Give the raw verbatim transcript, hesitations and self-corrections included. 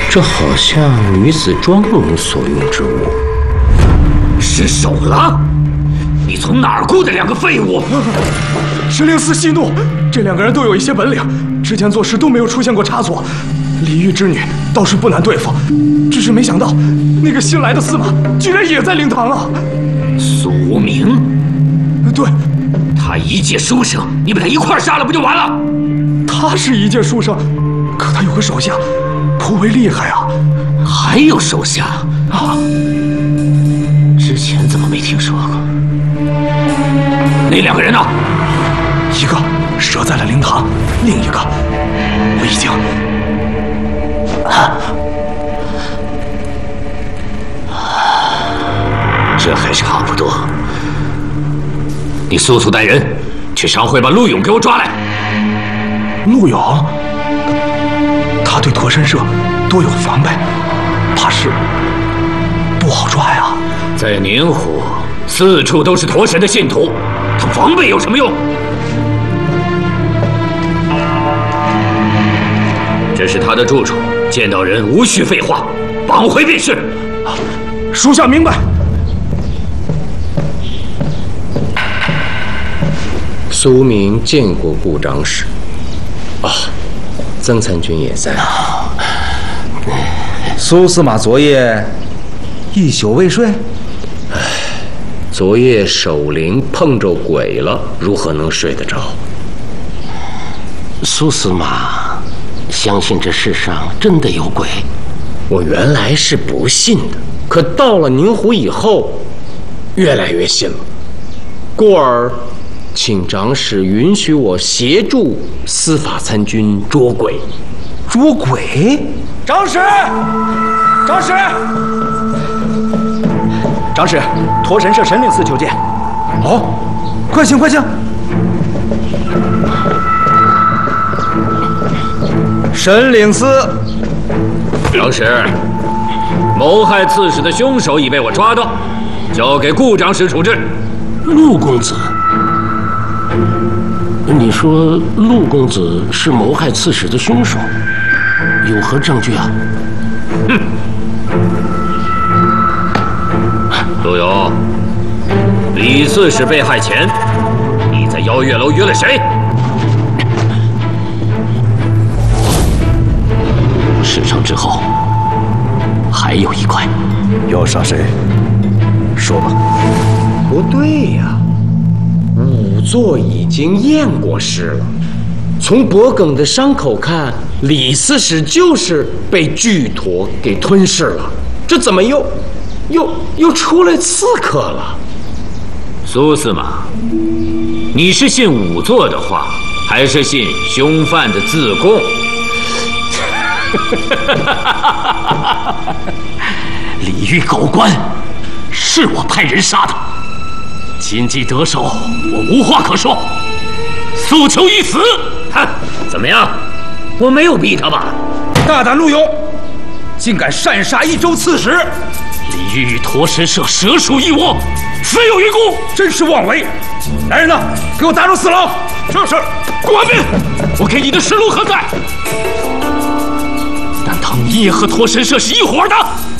这好像女子妆容所用之物。 失手了？你从哪儿雇的两个废物？ 神灵司息怒，这两个人都有一些本领，之前做事都没有出现过差错。李玉之女倒是不难对付，只是没想到那个新来的司马居然也在灵堂啊！ 苏无名， 对， 他一介书生，你把他一块儿杀了不就完了？ 他是一介书生，可他有个手下，颇为厉害啊！ 还有手下啊？之前怎么没听说过？那两个人呢？ 一个折在了灵堂，另一个我已经……啊， 这还差不多。你速速带人去商会把陆勇给我抓来。 陆勇，他对驼神社多有防备，怕是不好抓呀。 在宁湖，四处都是驼神的信徒，他防备有什么用？这是他的住处，见到人无需废话，绑回便是。 属下明白。 苏明见过顾长史。啊，曾参军也在。 苏司马昨夜一宿未睡。 唉，昨夜守灵碰着鬼了，如何能睡得着？ 苏司马相信这世上真的有鬼？ 我原来是不信的，可到了宁湖以后，越来越信了。故而，请长史允许我协助司法参军捉鬼。 捉鬼？ 长史，长史， 长史，驼神社神灵司求见。哦，快请快请。神灵司， 长史，谋害刺史的凶手已被我抓到，交给顾长史处置。 陆公子，你说陆公子是谋害刺史的凶手，有何证据啊？ 哼！陆勇，李刺史被害前，你在邀月楼约了谁？ 事成之后，还有一块。 要杀谁？说吧。 不对呀，仵作已经验过尸了。从脖梗的伤口看，李刺史就是被巨驼给吞噬了。这怎么又又又出来刺客了？ 苏司马，你是信仵作的话，还是信凶犯的自供？ 李玉狗官，是我派人杀的。今既得手，我无话可说，速求一死。 哼，怎么样？我没有逼他吧？ 大胆陆勇，竟敢擅杀一州刺史！ 李玉与驼神社蛇鼠一窝，死有余辜， 真是妄为！来人呐，给我打入死牢！ 是是，顾完斌，我给你的实录何在？难道你也和驼神社是一伙的？